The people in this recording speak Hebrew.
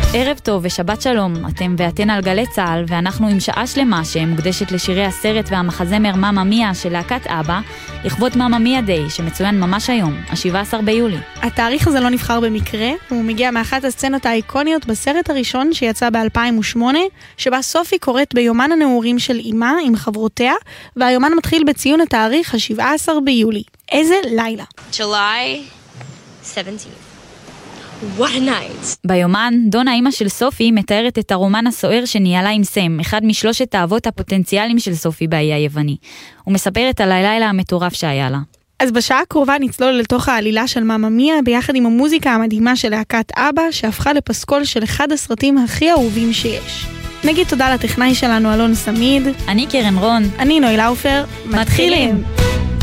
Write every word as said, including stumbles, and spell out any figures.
ערב טוב ושבת שלום, אתם ואתן על גלי צהל, ואנחנו עם שעה שלמה שמוקדשת לשירי הסרט והמחזמר מאמה מיה של להקת אבא, לכבוד מאמה מיה דיי, שמצוין ממש היום, ה-שבעה עשר ביולי. התאריך הזה לא נבחר במקרה, הוא מגיע מאחת הסצנות האיקוניות בסרט הראשון שיצא ב-אלפיים ושמונה, שבה סופי קוראת ביומן הנעורים של אימה עם חברותיה, והיומן מתחיל בציון התאריך ה-שבעה עשר ביולי. איזה לילה. July seventeenth. What a night. ביומן, דונה, אימא של סופי, מתארת את הרומן הסוער שניהלה עם סם, אחד משלושת האבות הפוטנציאליים של סופי באי היווני. הוא מספר את הלילה המטורף שהיה לה. אז בשעה הקרובה נצלול לתוך העלילה של מאמה מיה, ביחד עם המוזיקה המדהימה של להקת אבא, שהפכה לפסקול של אחד הסרטים הכי אהובים שיש. נגיד תודה לטכנאי שלנו אלון סמיד. אני קרן רון. אני נוי לאופר. מתחילים.